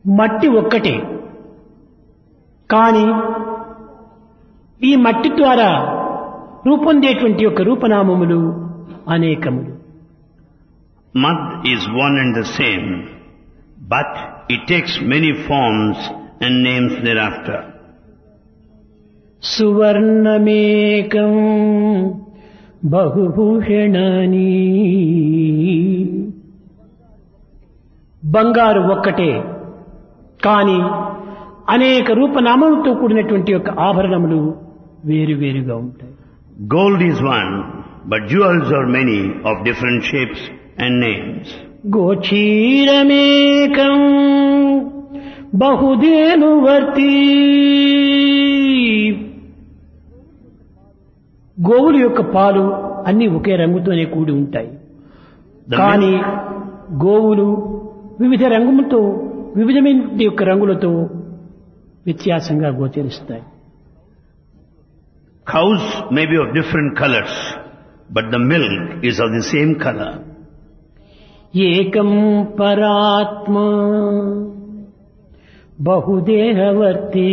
మట్టి ఒక్కటే, కానీ ఈ మట్టి ద్వారా రూపొందేటువంటి యొక్క రూపనామములు అనేకములు. Mud is one and the same, but it takes many forms and names thereafter. సువర్ణమేకం బహుభూషణాని, బంగారు ఒక్కటే కానీ అనేక రూపనామములతో కూడినటువంటి యొక్క ఆభరణములు వేరువేరుగా ఉంటాయి. Gold is one, but jewels are many of different shapes and names. గోచీరమేకం బహుధేనువర్తి, గోవుల యొక్క పాలు అన్ని ఒకే రంగుతోనే కూడి ఉంటాయి, కానీ గోవులు వివిధ రంగులతో వివిధమైన యొక్క రంగులతో వ్యత్యాసంగా గోచరిస్తాయి. Cows may be of different colors, but the milk is of the same color. ఏకం పరాత్మ బహుదేహవర్తి,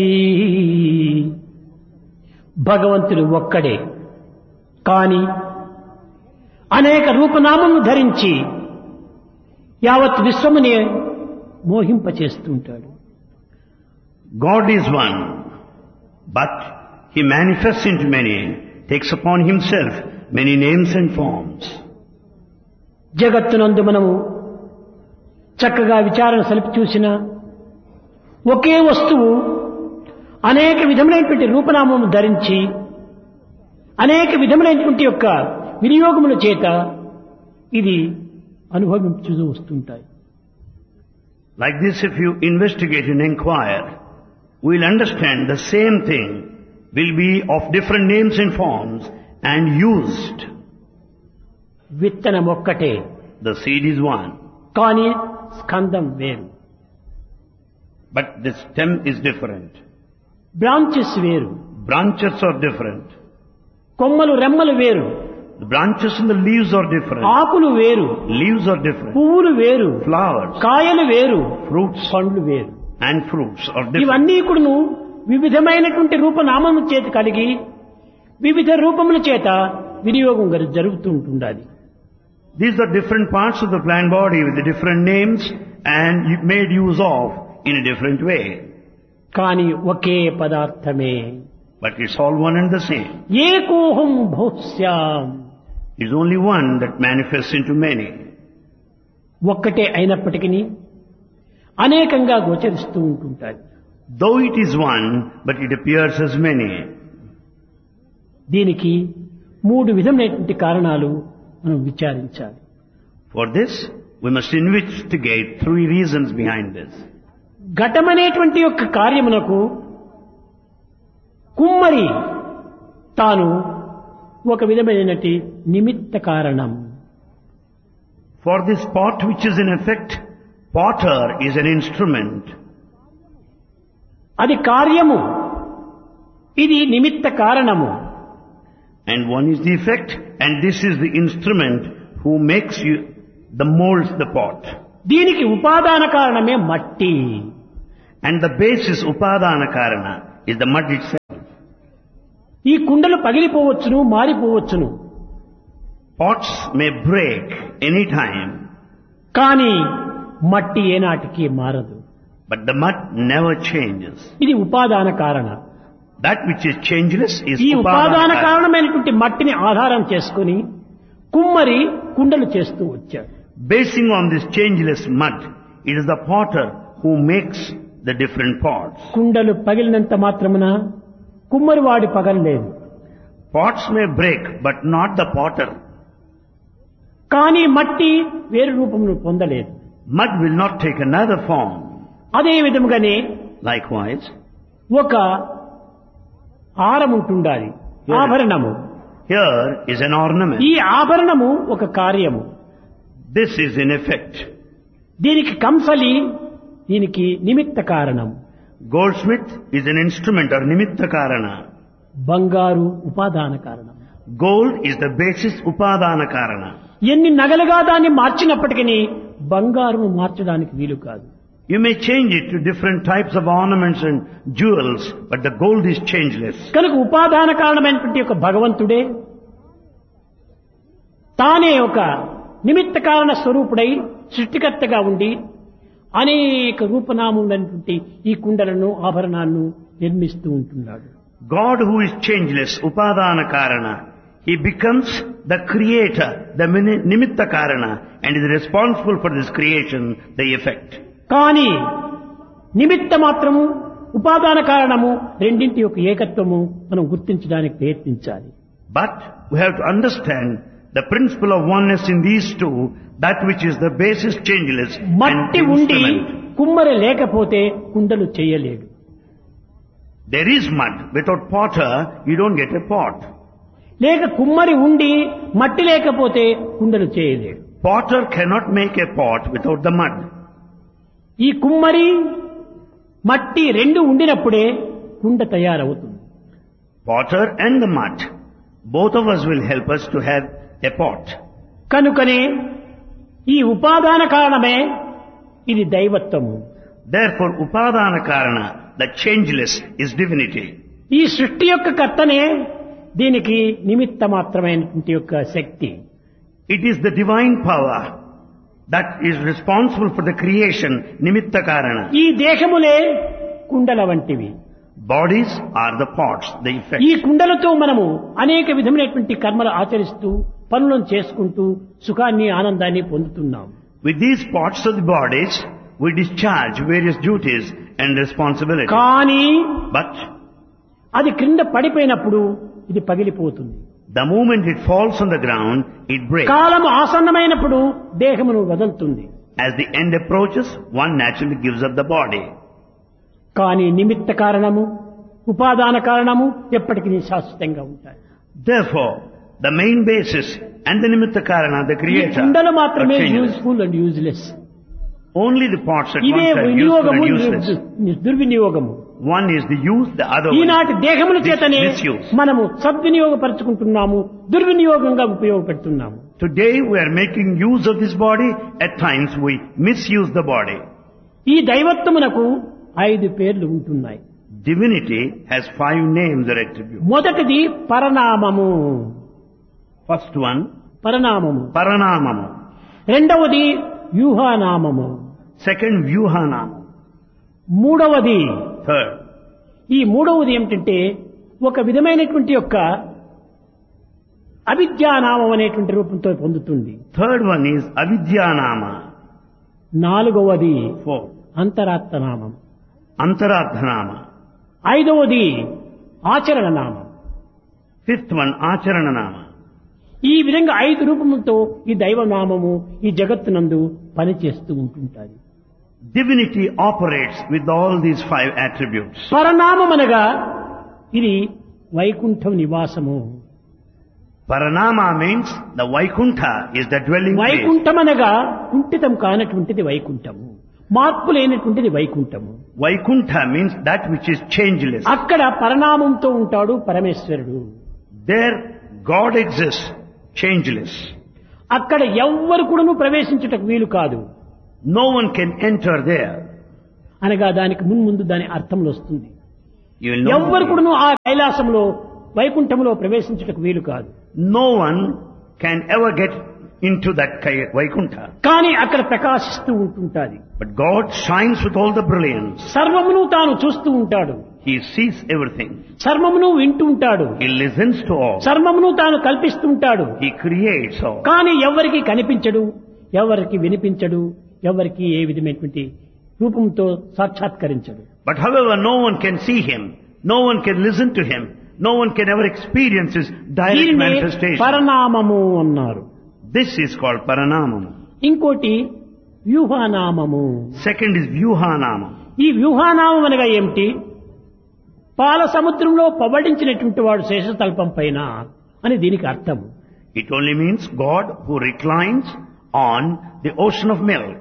భగవంతుడు ఒక్కడే కానీ అనేక రూపనామములు ధరించి యావత్ విశ్వమునే మోహింపచేస్తుంటాడు. God is one, but He manifests into many, takes upon Himself many names and forms. జగత్తునందు మనము చక్కగా విచారణ సలిపి చూసిన ఒకే వస్తువు అనేక విధములైనటువంటి రూపనామము ధరించి అనేక విధములైనటువంటి యొక్క వినియోగముల చేత ఇది అనుభవించు వస్తుంటాయి. Like this, if you investigate and inquire, we'll understand the same thing will be of different names and forms and used. విత్తనం ఒక్కటే, The seed is one, కానీ స్కందం వేరు, but the stem is different. Branches వేరు, Branches are different. కొమ్మలు రెమ్మలు వేరు, The branches and the leaves are different. ఆకులు వేరు, Leaves are different. పువ్వులు వేరు, Flowers, కాయలు వేరు, fruits పండ్లు వేరు. and fruits are different. ఇవన్నీ కూడాను వివిధమైనటువంటి రూపనామము చేత కలిగి వివిధ రూపముల చేత వినియోగం జరుగుతూ ఉంటుండాలి. These are different parts of the plant body with the different names and made use of in a different way. కానీ ఒకే పదార్థమే, But it's all one and the same. ఏకోహం భౌస్యాం, It's only one that manifests into many. ఒక్కటే అయినప్పటికీ అనేకంగా గోచరిస్తూ ఉంటుంటాయి. Though it is one, but it appears as many. దీనికి మూడు విధమైనటువంటి కారణాలు మనం విచారించాలి. For this, we must investigate three reasons behind this. ఘటమనేటువంటి యొక్క కార్యమునకు కుమ్మరి తాను ఒక విధమైనటువంటి నిమిత్త కారణం. For this pot which is in effect, potter is an instrument. అది కార్యము, ఇది నిమిత్త కారణము. And one is the effect, and this is the instrument who makes you, the molds the pot. దీనికి ఉపాదాన కారణమే మట్టి. And the basis, upadana karana, is the mud itself. ఈ కుండలు పగిలిపోవచ్చును, మారిపోవచ్చును, Pots may break any time, కానీ మట్టి ఏనాటికి మారదు. but the mud never changes. ఇది ఉపాదాన కారణ. That which is changeless is ఈ ఉపాదాన upadana karana. కారణమైనటువంటి మట్టిని ఆధారం చేసుకుని కుమ్మరి కుండలు చేస్తూ వచ్చాడు. Basing on this changeless mud, it is the potter who makes the different pots. కుండలు పగిలినంత మాత్రమున కుమ్మరి వాడి పగలలేదు, Pots may break, but not the potter. కానీ మట్టి వేరు రూపమును పొందలేదు. Mud will not take another form. అదే విధముగానే Likewise, ఒక హారం ఉంటుండాలి, ఆభరణము. here is an ornament. ఈ ఆభరణము ఒక కార్యము. This is in effect. దీనికి కంసలి, దీనికి నిమిత్త కారణం. Goldsmith is an instrument or nimitta karana. బంగారు ఉపాదాన కారణం. Gold is the basis upadana karana. ఎన్ని నగలుగా దాన్ని మార్చినప్పటికీ బంగారును మార్చడానికి వీలు కాదు. You may change it to different types of ornaments and jewels, but the gold is changeless. కనుక ఉపాదాన కారణమైనటువంటి ఒక భగవంతుడే తానే ఒక నిమిత్త కారణ స్వరూపుడై సృష్టికర్తగా ఉండి అనేక రూపనామములైనటువంటి ఈ కుండలను ఆభరణాలను నిర్మిస్తూ ఉంటున్నాడు. God who is changeless, upadana karana, he becomes the creator, the nimitta karana, and is responsible for this creation, the effect. కానీ నిమిత్త మాత్రము ఉపాదాన కారణము రెండింటి యొక్క ఏకత్వము మనం గుర్తించడానికి ప్రయత్నించాలి. But we have to understand the principle of oneness in these two, that which is the basis changeless and మట్టి the ఉండి instrument. కుమ్మరి లేకపోతే కుండలు చేయలేడు. There is mud. Without potter, you don't get a pot. లేక కుమ్మరి ఉండి మట్టి లేకపోతే కుండలు చేయలేడు. Potter cannot make a pot without the mud. ఈ కుమ్మరి మట్టి రెండు ఉండినప్పుడే కుండ తయారవుతుంది. Potter and the mud, both of us will help us to have a pot. కనుకనే ఈ ఉపాదాన కారణమే ఇది దైవత్వము. Therefore, upadana karana, the changeless, is divinity. ఈ సృష్టి యొక్క కర్తనే దీనికి నిమిత్త మాత్రమైనటువంటి యొక్క శక్తి. It is the divine power that is responsible for the creation, nimitta karana. ఈ దేహములే కుండల వంటివి. Bodies are the pots, the effect. ఈ కుండలతో మనము అనేక విధమైనటువంటి కర్మలు ఆచరిస్తూ పనులను చేసుకుంటూ సుఖాన్ని ఆనందాన్ని పొందుతున్నాం. With these pots of the bodies, we discharge various duties and responsibilities. కానీ But అది క్రింద పడిపోయినప్పుడు ఇది పగిలిపోతుంది. the moment it falls on the ground, it breaks. కాలం ఆసన్నమైనప్పుడు దేహమును వదులుతుంది. As the end approaches, one naturally gives up the body. కానీ నిమిత్త కారణము ఉపాదాన కారణము ఎప్పటికీ శాశ్వతంగా ఉంటాయి. Therefore, the main basis and the nimitta karana, the ఈ creator, కుండలు are మాత్రమే changeless. Useful and useless. Only the pots at ఇవే once are useful వినియోగము and useless. దుర్వినియోగము. One is the use, the other one ఈనాటి దేహముల is చేతనే misuse. మనము సద్వినియోగపరుచుకుంటున్నాము, దుర్వినియోగంగా ఉపయోగపెడుతున్నాము. Today we are making use of this body, at times we misuse the body. ఈ దైవత్వమునకు 5 పేర్లు ఉంటున్నాయి. Divinity has 5 names or attributes. మొదటిది పరనామము. First one, పరనామము. Paranamamu. రెండవది వ్యూహానామము. Second, Vyuhanama. మూడవది Third, ఈ మూడవది ఏమిటంటే ఒక విధమైనటువంటి యొక్క అవిద్యానామం అనేటువంటి రూపంతో పొందుతుంది. third one is Avidyanama. నాలుగవది Fourth, అంతరాత్మనామం. Antaradhanama. ఐదవది ఆచరణ నామం. Fifth one, Acharananama. ఈ విధంగా 5 రూపములతో ఈ దైవనామము ఈ జగత్తునందు పనిచేస్తూ ఉంటుంటారు. Divinity operates with all these 5 attributes. పరనామం అనగా ఇది వైకుంఠం నివాసము. Paranama means the Vaikuntha is the dwelling place. Vaikuntham అనగా కుంఠితం కానటువంటిది వైకుంఠము, మార్పు లేనటువంటిది వైకుంఠము. Vaikuntha means that which is changeless. అక్కడ పరనామంతో ఉంటాడు పరమేశ్వరుడు. There God exists, changeless. అక్కడ ఎవ్వరు కూడాను ప్రవేశించుటకు వీలు కాదు. No one can enter there. అనగా దానికి ముందు దాని అర్థంలో వస్తుంది. You will know. ఎవ్వరు కూడాను ఆ కైలాసంలో వైకుంఠంలో ప్రవేశించుటకు వీలు కాదు. No one can ever get into that Vaikuntha. కానీ అక్కడ ప్రకాశిస్తూ ఉంటుంటాది. But God shines with all the brilliance. సర్వమును తాను చూస్తూ ఉంటాడు. He sees everything. సర్వమును వింటూ ఉంటాడు. He listens to all. సర్వమును తాను కల్పిస్తూ ఉంటాడు. He creates all. కానీ ఎవరికి కనిపించడు, ఎవరికి వినిపించడు, ఎవరికి ఏ విధమైనటువంటి రూపంతో సాక్షాత్కరించడు. But however, no one can see Him. No one can listen to Him. No one can ever experience His direct దీనిని manifestation. పరనామము అన్నారు. This is called Paranamam. ఇంకోటి వ్యూహానామము. Second is Vyuhanamam. ఈ వ్యూహానామం అనగా ఏమిటి? పాల సముద్రంలో పవడించినటువంటి వాడు శేషతల్పం పైన అని దీనికి అర్థం. It only means God who reclines on the ocean of milk.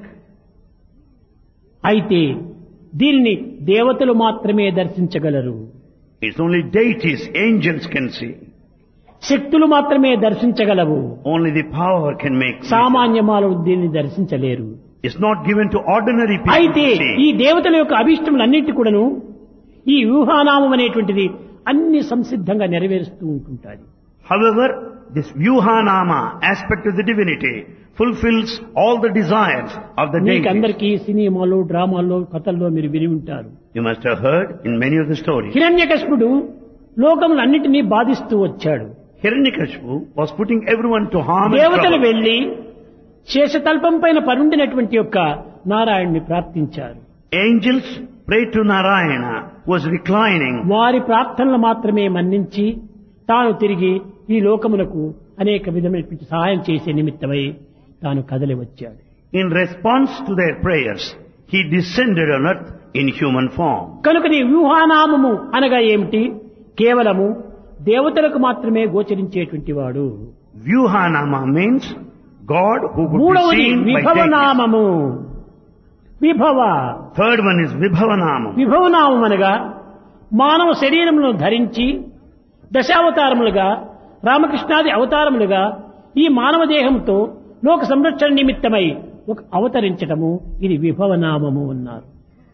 అయితే దీనిని దేవతలు మాత్రమే దర్శించగలరు. It's only deities, angels can see. శక్తులు మాత్రమే దర్శించగలవు. Only the power can make. సామాన్య మానవులు దీన్ని దర్శించలేరు. is not given to ordinary people అయితే to ఈ say. దేవతల యొక్క అభీష్టములన్నిటి కూడాను ఈ వ్యూహానామం అనేటువంటిది అన్ని సంసిద్ధంగా నెరవేరుస్తూ ఉంటుంటాది. However, this Vyuhanama aspect of the divinity fulfills all the desires of the deity. మీకందరికీ సినిమాలో డ్రామాల్లో కథల్లో మీరు విని ఉంటారు. You must have heard in many of the stories. హిరణ్యకశిపుడు లోకములన్నిటినీ బాధిస్తూ వచ్చాడు. Hiranyakashipu was putting everyone to harm and దేవతలు trouble. వెళ్లి శేషతల్పం పైన పరుండినటువంటి యొక్క నారాయణ్ణి ప్రార్థించారు. Angels prayed to Narayana, who was reclining. వారి ప్రార్థనలు మాత్రమే మన్నించి తాను తిరిగి ఈ లోకమునకు అనేక విధమైనటువంటి సహాయం చేసే నిమిత్తమై తాను కదలి వచ్చాడు. In response to their prayers, he descended on earth in human form. కనుక నీ వ్యూహానామము అనగా ఏమిటి? కేవలము దేవతలకు మాత్రమే గోచరించేటువంటి వాడు. Vyuhanama means God who could be మూడవది seen by deities. విభవనామము. Vibhava Third one is Vibhavanama. విభవనామం అనగా మానవ శరీరమును ధరించి దశావతారములుగా రామకృష్ణాది అవతారములుగా ఈ మానవ దేహంతో లోక సంరక్షణ నిమిత్తమై ఒక అవతరించటము ఇది విభవనామము అన్నారు.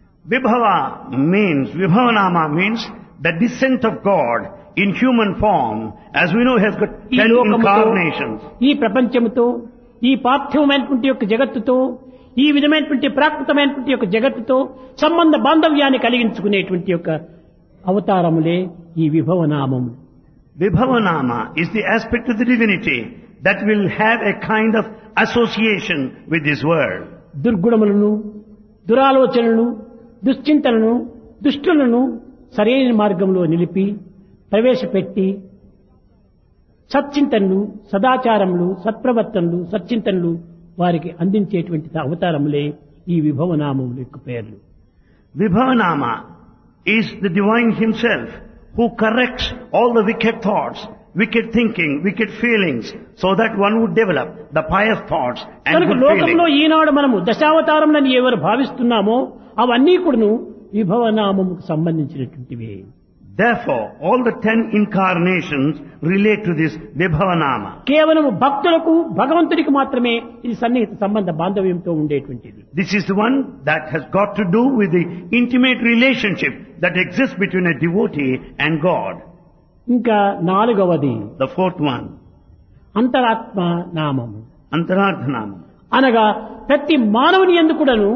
Vibhavanama means the descent of God in human form, as we know, has got ఈ 10 లోకముతో incarnations. ఈ ప్రపంచముతో ఈ పార్థివమైనటువంటి యొక్క జగత్తుతో ఈ విధమైనటువంటి ప్రాకృతమైనటువంటి యొక్క జగత్తుతో సంబంధ బాంధవ్యాన్ని కలిగించుకునేటువంటి యొక్క అవతారములే ఈ విభవనామము. Vibhavanama is the aspect of the divinity that will have a kind of association with this world. దుర్గుణములను దురాలోచనలను దుశ్చింతలను దుష్టులను సరైన మార్గంలో నిలిపి ప్రవేశపెట్టి సచ్చింతనలు సదాచారములు సత్ప్రవర్తనలు సచ్చింతనలు వారికి అందించేటువంటి అవతారములే ఈ విభవనామముల యొక్క పేర్లు. Vibhavanama is the divine himself who corrects all the wicked thoughts, wicked thinking, wicked feelings, so that one would develop the pious thoughts and కనుక good లోకంలో feelings. ఈనాడు మనము దశావతారములని ఎవరు భావిస్తున్నామో అవన్నీ కూడాను విభవనామముకు సంబంధించినటువంటివే. Therefore, all the 10 incarnations relate to this Vibhavanama. కేవలం భక్తులకు భగవంతుడికి మాత్రమే ఇది సన్నిహిత సంబంధ బాంధవ్యంతో ఉండేటువంటిది. This is the one that has got to do with the intimate relationship that exists between a devotee and God. ఇంకా నాలుగవది The fourth one, అంతరాత్మ నామము Antarardhanama. అనగా ప్రతి మానవుని యందు కూడాను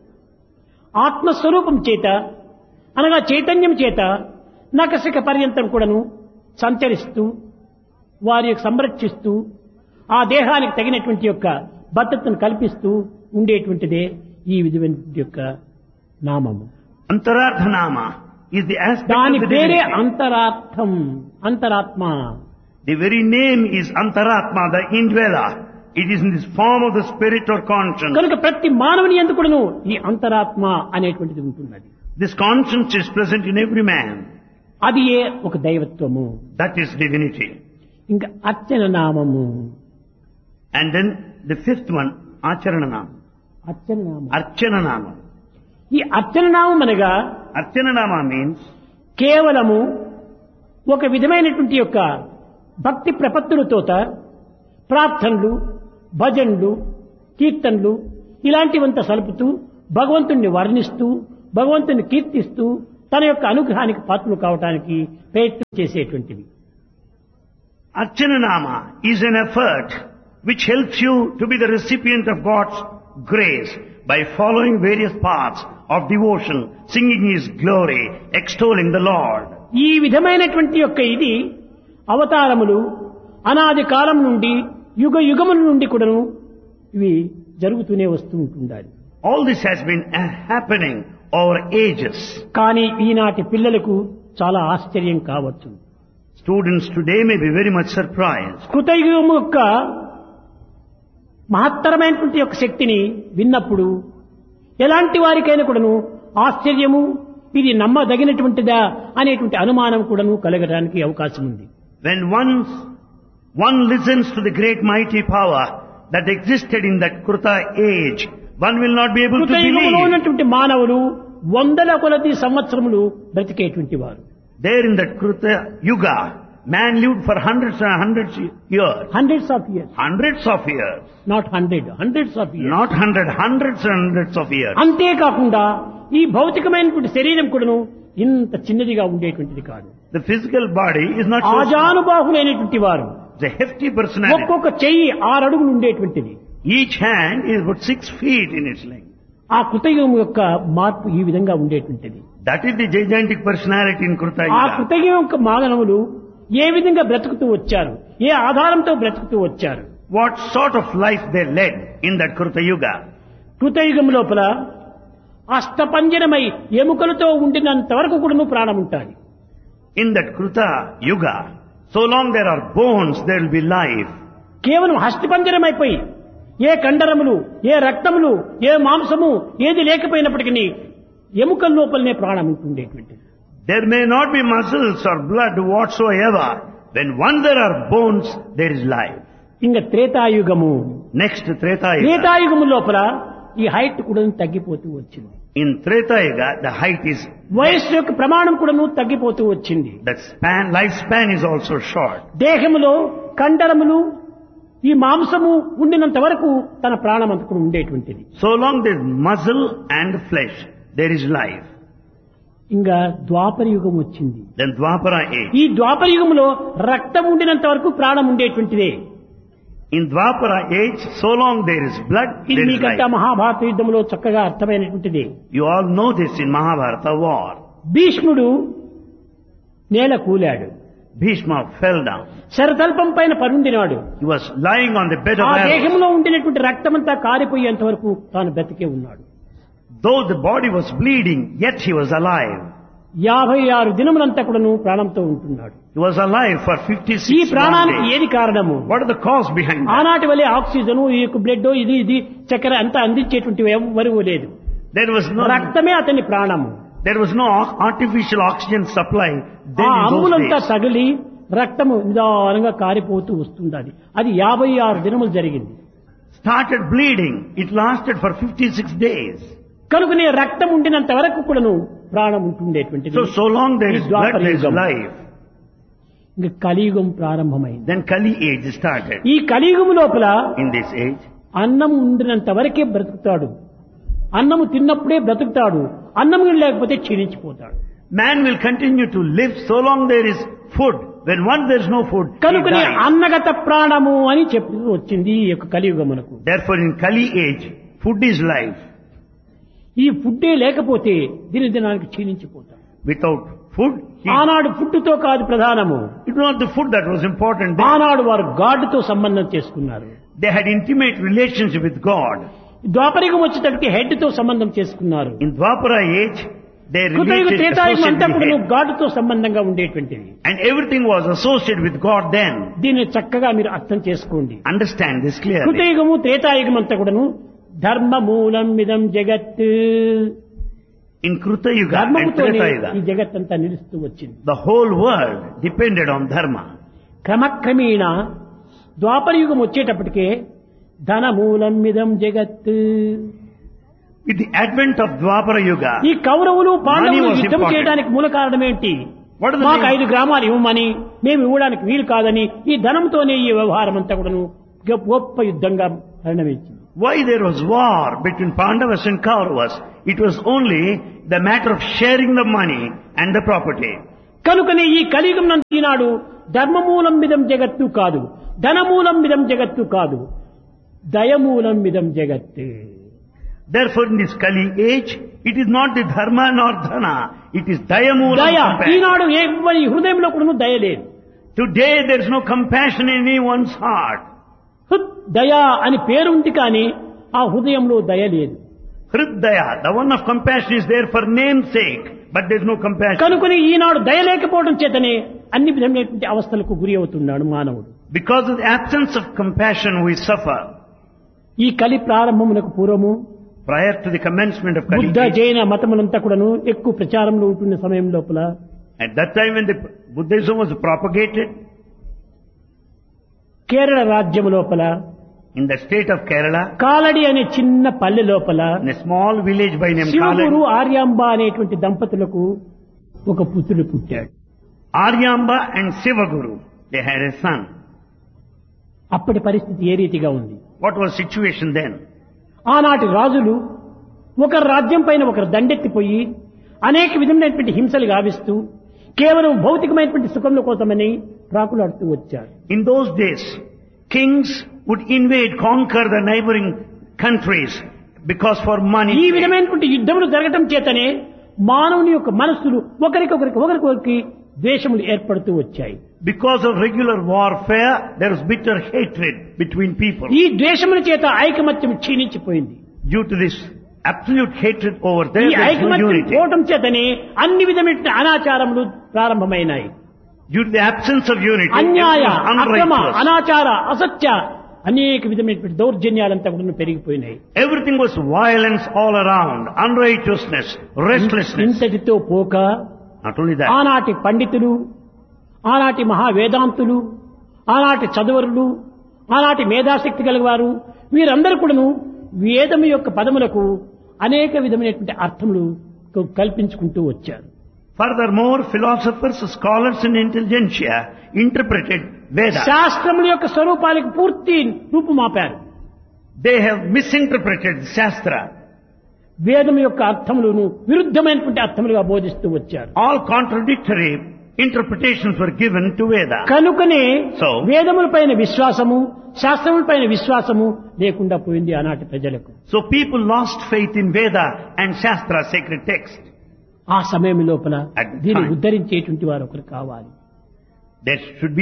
ఆత్మస్వరూపం చేత అనగా చైతన్యం చేత నకసిక పర్యంతం కూడాను సంచరిస్తూ వారి యొక్క సంరక్షిస్తూ ఆ దేహానికి తగినటువంటి యొక్క భద్రతను కల్పిస్తూ ఉండేటువంటిదే ఈ విధమైన యొక్క నామము. Antarardhanama is the aspect దాని of the పేరే divinity. అంతరార్థం అంతరాత్మ. The very name is Antaratma, the indweller. It is in this form of the spirit or conscience. కనుక ప్రతి మానవుని యందు కూడాను ఈ అంతరాత్మ అనేటువంటిది ఉంటున్నది. This conscience is present in every man. అది ఏ ఒక దైవత్వము. That is divinity. ఇంకా అర్చన నామము. And then the fifth one, Acharananam. అర్చన నామం. Archananama. ఈ అర్చన నామం అనగా Archananama means కేవలము ఒక విధమైనటువంటి యొక్క భక్తి ప్రపత్తులతోట ప్రార్థనలు భజనలు కీర్తనలు ఇలాంటివంతా సలుపుతూ భగవంతుణ్ణి వర్ణిస్తూ భగవంతుని కీర్తిస్తూ తన యొక్క అనుగ్రహానికి పాత్రలు కావడానికి ప్రయత్నం చేసేటువంటివి. Archananama is an effort which helps you to be the recipient of God's grace by following various paths of devotion, singing His glory, extolling the Lord. ఈ విధమైనటువంటి యొక్క ఇది అవతారములు అనాది కాలం నుండి యుగ యుగముల నుండి కూడాను ఇవి జరుగుతూనే వస్తూ ఉంటుండాలి. All this has been happening over ages. కానీ ఈనాటి పిల్లలకు చాలా ఆశ్చర్యం కావచ్చు. Students today may be very much surprised. కృతయుగం యొక్క మహత్తరమైనటువంటి యొక్క శక్తిని విన్నప్పుడు ఎలాంటి వారికైనా కూడాను ఆశ్చర్యము ఇది నమ్మదగినటువంటిదా అనేటువంటి అనుమానం కూడాను కలగడానికి అవకాశం ఉంది. When one listens to the great mighty power that existed in that Kruta age, one will not be able to కృతయుగంలో believe. ఉన్నటువంటి మానవులు వందల కొలది సంవత్సరములు బ్రతికేటువంటి వారు. There in that Kruta Yuga, man lived for hundreds and hundreds years. Hundreds of years. Hundreds of years. Not hundred. Hundreds of years. Not hundreds and hundreds of years. అంతేకాకుండా ఈ భౌతికమైనటువంటి శరీరం కూడాను ఇంత చిన్నదిగా ఉండేటువంటిది కాదు. The physical body is not so small. ఆజానుబాహులైనటువంటి వారు. It's a hefty personality. ఒక్కొక్క చెయ్యి 6 అడుగులు ఉండేటువంటిది. Each hand is about 6 feet in its length. ఆ కృతయుగం యొక్క మార్పు ఈ విధంగా ఉండేటువంటిది. That is the gigantic personality in Kruta ఆ Yuga. కృతయుగం యొక్క మానవులు ఏ విధంగా బ్రతుకుతూ వచ్చారు, ఏ ఆధారంతో బ్రతుకుతూ వచ్చారు. What sort of life they led in that Kruta Yuga? కృతయుగం లోపల అష్టపంజరమై ఎముకలతో ఉండినంత వరకు కూడా ప్రాణం ఉంటుంది. In that Kruta Yuga, so long there are bones, there will be life. కేవలం హస్తిపంజరమైపోయి ఏ కండరములు, ఏ రక్తములు, ఏ మాంసము ఏది లేకపోయినప్పటికీ ఎముకల లోపలనే ప్రాణం ఉంటుండేటువంటిది. There may not be muscles or blood whatsoever. When once there are bones, there is life. ఇంకా త్రేతాయుగము. Next Treta Yuga. త్రేతాయుగము లోపల ఈ హైట్ కూడా తగ్గిపోతూ వచ్చింది. In Treta Yuga, the height is, వయస్సు యొక్క ప్రమాణం కూడా తగ్గిపోతూ వచ్చింది. that lifespan is also short. దేహములో కండరములు ఈ మాంసము ఉండినంత వరకు తన ప్రాణం అంతకు ఉండేటువంటిది. So long there is muscle and flesh, there is life. ఇంకా ద్వాపర యుగం వచ్చింది. Then Dwapara age. ఈ ద్వాపర యుగంలో రక్తం ఉండినంత వరకు ప్రాణం ఉండేటువంటిదే. In Dwapara age, so long there is blood, ఇది there is మీకంతా life. మహాభారత యుద్ధంలో చక్కగా అర్థమైనటువంటిది. You all know this in Mahabharata war. భీష్ముడు నేల కూలాడు. Bhishma fell down. శరతల్పం పైన పరుండినాడు. He was lying on the bed ఆ of arrows. దేహంలో ఉండినటువంటి రక్తమంతా కారిపోయేంత వరకు తాను బ్రతికే ఉన్నాడు. Though the body was bleeding, yet he was alive. 56 దినములంతా కూడాను ప్రాణంతో ఉంటున్నాడు. He was alive for ఈ 56 ప్రాణానికి days. ఏది కారణము? What are the cause behind that? ఆనాటి వలె ఆక్సిజన్, ఈ బ్లడ్, ఇది చక్కెర అంతా అందించేటువంటి ఎవరు లేదు. There was రక్తమే అతని ప్రాణము. no artificial oxygen supply then ఆ in those అమ్ములంతా days. తగిలి రక్తము నిదానంగా కారిపోతూ వస్తుంది. అది 56 దినములు జరిగింది. Started bleeding. It lasted for 56 days. కనుకనే రక్తం ఉండినంత వరకు కూడాను ప్రాణం ఉంటుండేటువంటిది. So long there is ఈ blood, ద్వాపర there is యుగం. life. ఇంకా కలియుగం ప్రారంభమైంది. Then Kali age started. ఈ కలియుగం లోపల In this age, అన్నం ఉండినంత వరకే బ్రతుకుతాడు. అన్నము తిన్నప్పుడే బ్రతుకుతాడు. అన్నం లేకపోతే క్షీణించిపోతాడు. man will continue to live so long there is food. When once there is no food, he కనుకనే dies. అన్నగత ప్రాణము అని చెప్పి వచ్చింది ఈ యొక్క కలియుగమునకు. Therefore in Kali age, food is life. ఈ ఫుడ్డే లేకపోతే దినదినానికి క్షీణించిపోతాడు. Without food, ఆనాడు ఫుడ్తో కాదు ప్రధానము. it was not the food that was important. ఆనాడు వారు గాడ్తో సంబంధం చేసుకున్నారు. They had intimate relationship with God. ద్వాపరయుగం వచ్చేటప్పటికి హెడ్ తో సంబంధం చేసుకున్నారు. In Dwapara age, they కృతయుగ related Treta Yuga అంతా associated కూడా with head. గాడ్తో సంబంధంగా ఉండేటువంటిది. And everything was associated with God then. దీన్ని చక్కగా మీరు అర్థం చేసుకోండి. Understand this clearly. కృతయుగము త్రేతాయుగం అంతా కూడాను ధర్మ మూలం మిదం జగత్. In Kruta Yuga and ధర్మముతోనే Treta ఈ Yuga, జగత్ అంతా నిలుస్తూ వచ్చింది. the whole world depended on dharma. క్రమక్రమేణ ద్వాపరయుగం వచ్చేటప్పటికే ధన మూలం మిదం జగత్. With the advent of Dwapara Yuga, ఈ కౌరవులు పాండవులు Money was యుద్ధం important. చేయడానికి మూల కారణం ఏంటి? What are the మాకు main- 5 గ్రామాలు ఇవ్వమని, మేము ఇవ్వడానికి వీలు కాదని ఈ ధనంతోనే ఈ వ్యవహారం అంతా కూడాను గొప్ప యుద్ధంగా పరిణమించింది. why there was war between Pandavas and Kauravas? It was only the matter of sharing the money and the property. కనుకనే ఈ కలియుగం నందు ఈనాడు ధర్మమూలం మిదం జగత్తు కాదు, ధనమూలం మిదం జగత్తు కాదు, దయమూలం మిదం జగత్. Therefore in this Kali age, it is not the dharma nor dhana, it is dayamulam దయ compassion. ఈనాడు ఎవరి హృదయంలో కూడా దయ లేదు. Today there is no compassion in anyone's heart. హృద్ దయ అని పేరుంది కానీ ఆ హృదయంలో దయ లేదు. Hridaya, the one of compassion is there for name's sake, but there is no compassion. కనుకొని ఈనాడు దయ లేకపోవడం చేతనే అన్ని విధమైనటువంటి అవస్థలకు గురి అవుతున్నాడు మానవుడు. Because of the absence of compassion we suffer. ఈ కలి ప్రారంభమునకు పూర్వము Prior to the commencement of Kali Buddha age, జైన మతములంతా కూడాను ఎక్కువ ప్రచారంలో ఉంటున్న సమయం లోపల at that time when the Buddhism was propagated Kerala రాజ్యము లోపల in the state of Kerala, Kalady అనే చిన్న పల్లె లోపల in a small village by name Shivaguru Kaladi, Aryamba అనేటువంటి దంపతులకు ఒక పుత్రుడు పుట్టాడు. Aryamba and Sivaguru, they had a son. అప్పటి పరిస్థితి ఏ రీతిగా ఉంది? What was the situation then? ఆనాటి రాజులు ఒకరి రాజ్యం పైన ఒకరు దండెత్తిపోయి అనేక విధమైనటువంటి హింసలు గావిస్తూ కేవలం భౌతికమైనటువంటి సుఖముల కోసమని ప్రాకులాడుతూ వచ్చారు. In those days, kings would invade, conquer the neighboring countries because for money. ఈ విధమైనటువంటి యుద్ధములు జరగటం చేతనే మానవుని యొక్క మనస్సులు ఒకరికొకరికి ద్వేషములు ఏర్పడుతూ వచ్చాయి. Because of regular warfare, there was bitter hatred between people. ఈ ద్వేషముల చేత ఐకమత్యం క్షీణించిపోయింది. Due to this absolute hatred over there, ఈ there is no ఐకమత్యం unity. పోవటం చేతనే అన్ని విధమైన అనాచారములు ప్రారంభమైనాయి. Due to the absence of unity, అన్యాయ, everything was అక్రమ, unrighteous. అనాచార, అసత్య అనేక విధమైనటువంటి దౌర్జన్యాలంతా కూడా పెరిగిపోయినాయి. Everything was violence all around, unrighteousness, restlessness. ఇంతటితో పోక Not only that, ఆనాటి పండితులు, ఆనాటి మహావేదాంతులు, ఆనాటి చదువరులు, ఆనాటి మేధాశక్తి గలవారు వీరందరూ కూడాను వేదము యొక్క పదములకు అనేక విధమైనటువంటి అర్థములు కల్పించుకుంటూ వచ్చారు. furthermore, philosophers, scholars and intelligentsia interpreted Vedas. శాస్త్రముల యొక్క స్వరూపాలకు పూర్తి రూపుమాపారు. They have misinterpreted Shastra. వేదం యొక్క అర్థములను విరుద్ధమైనటువంటి అర్థములుగా బోధిస్తూ వచ్చారు. All contradictory interpretations were given to Veda. కనుకనే So, వేదములపైన విశ్వాసము, శాస్త్రములపైన విశ్వాసము లేకుండా పోయింది ఆనాటి ప్రజలకు. So people lost faith in Veda and Shastra, sacred text. ఆ సమయం లోపల At the దీన్ని time. ఉద్ధరించేటువంటి వారు ఒకరు కావాలి. There should be